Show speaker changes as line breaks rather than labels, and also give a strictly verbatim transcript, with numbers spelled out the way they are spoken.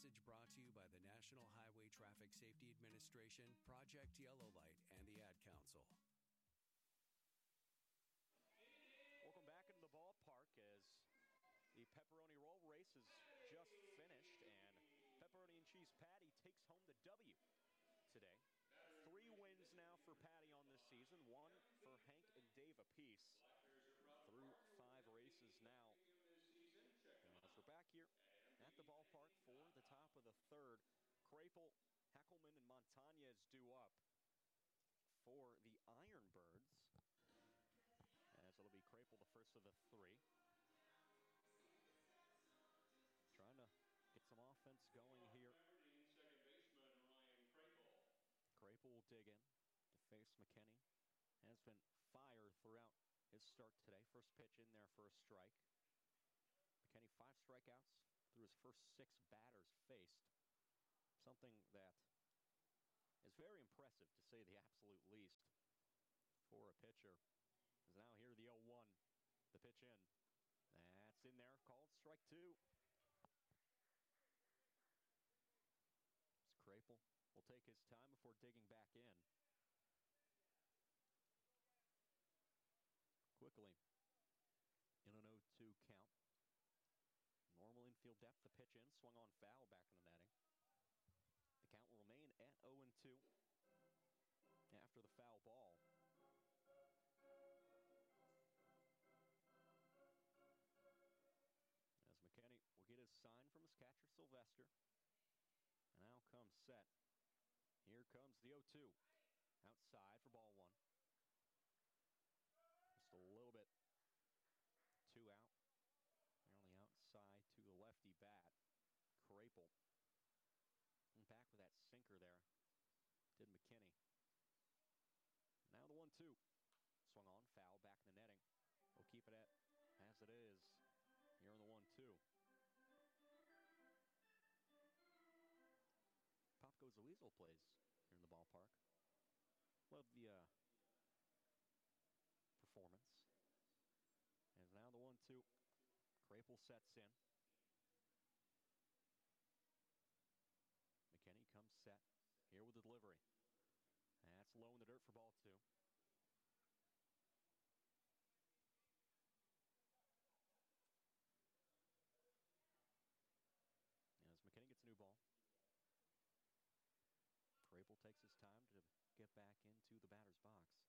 message brought to you by the National Highway Traffic Safety Administration, Project Yellow Light, and the Ad Council.
Welcome back into the ballpark as the pepperoni roll race is just finished, and pepperoni and cheese Patty takes home the W today. Three wins now for Patty on this season, one for Hank and Dave apiece through five races now. And as we're back here at the ballpark for the top of the third, Krapel, Heckelman, and Montañez due up for the Ironbirds, as it'll be Krapel the first of the three. Trying to get some offense going here. Krapel will dig in to face McKinney. Has been fire throughout his start today. First pitch in there for a strike. McKinney, five strikeouts through his first six batters faced. Something that is very impressive, to say the absolute least, for a pitcher. Is now here the oh one, the pitch in. That's in there, called strike two. As Krapel will take his time before digging back in. Quickly in an oh two count. Normal infield depth, the pitch in, swung on foul back in the netting. The count will remain at oh and two after the foul ball. As McKinney will get his sign from his catcher, Sylvester. And now comes set. Here comes the oh two. Outside for ball one. Just a little bit. Two out. They're on the outside to the lefty bat. Krapel. And back with that sinker there. Did McKinney. Now the one two. Swung on, foul, back in the netting. We'll keep it at as it is. Here in the one two. Pop Goes the Weasel plays here in the ballpark. Love the uh, performance. And now the one two. Krapel sets in. McKinney comes set. Here with the delivery. That's low in the dirt for ball two. As McKinney gets a new ball. Krapel takes his time to get back into the batter's box.